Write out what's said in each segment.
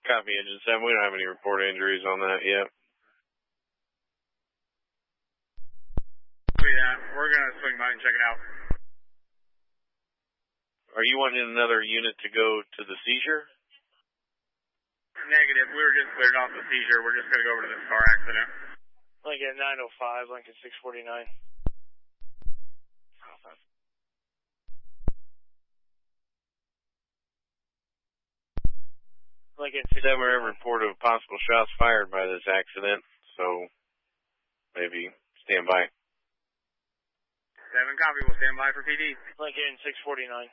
Copy, Engine 7. We don't have any reported injuries on that yet. Yeah, we're going to swing by and check it out. Are you wanting another unit to go to the seizure? Negative. We were just cleared off the seizure. We're just going to go over to this car accident. Lincoln 905, Lincoln 649. Lincoln 649. 7 report of possible shots fired by this accident, so maybe stand by. 7 copy. We'll stand by for PD. Lincoln 649.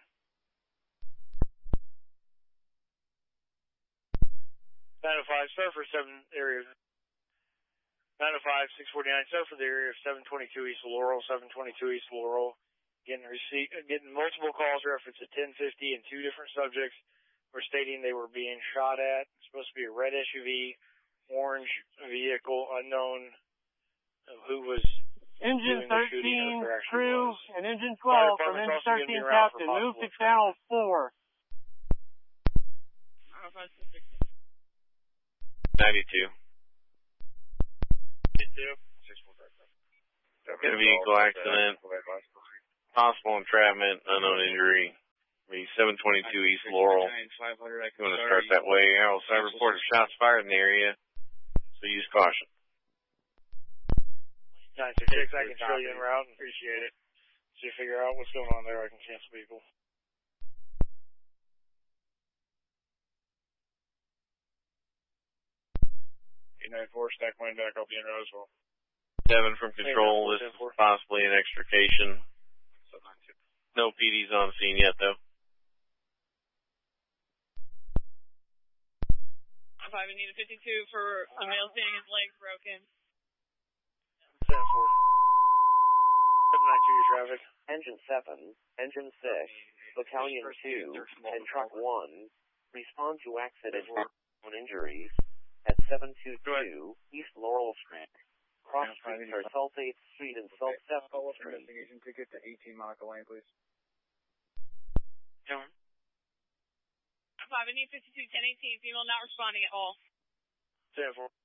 905, sir, for 7 areas. 905, 649, sir, for the area of 722 East Laurel, 722 East Laurel. Getting multiple calls reference at 1050 and 2 different subjects were stating they were being shot at. It's supposed to be a red SUV, orange vehicle, unknown who was Engine 13 crew and Engine 12 from Engine 13 captain. Move to channel 4. 92. Going to be vehicle accident, possible entrapment, unknown injury. Be 722 East Laurel. I'm going to start that way. I also reported shots fired in the area, so use caution. 966, I can show you en route and appreciate it. So you figure out what's going on there, I can cancel people. 894, stack mine back, I'll be in Roswell. 7 from control, this is possibly an extrication. No PDs on scene yet, though. 5, I need a 52 for a male saying his leg broken. 7-4. 792 your traffic. Engine 7, Engine 6, Battalion 2, and Truck 1 respond to accident on injuries at 722 East Laurel Street. Cross streets are Salt 8th Street and Salt 7th Street. Investigation ticket to 18 Monaco Lane, please. 5, I need 52, 1018, female not responding at all. 7-4.